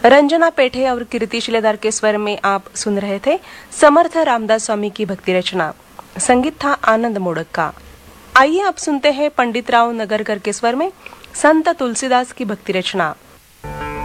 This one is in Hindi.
रंजना पेठे और कीर्ति शिलेदार के स्वर में आप सुन रहे थे समर्थ रामदास स्वामी की भक्ति रचना। संगीत था आनंद मोडक का। आइए आप सुनते हैं पंडित राव नगरकर के स्वर में संत तुलसीदास की भक्ति रचना।